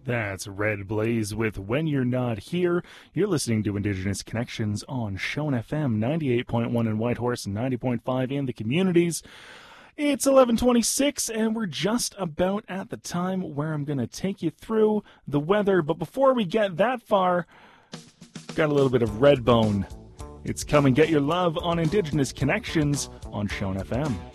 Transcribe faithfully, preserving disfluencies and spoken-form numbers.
That's Red Blaze with When You're Not Here. You're listening to Indigenous Connections on Shone F M, ninety-eight point one in Whitehorse and ninety point five in the communities. It's eleven twenty-six, and we're just about at the time where I'm going to take you through the weather. But before we get that far, got a little bit of Redbone. It's Come and Get Your Love on Indigenous Connections on Shone F M.